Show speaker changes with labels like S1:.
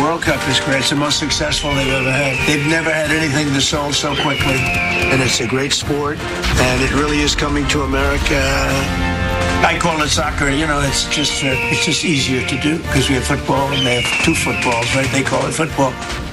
S1: World Cup is great. It's the most successful they've ever had. They've never had anything that sold so quickly. And it's a great sport, and it really is coming to America. I call it soccer. You know, it's just easier to do because we have football, and they have two footballs, right? They call it football.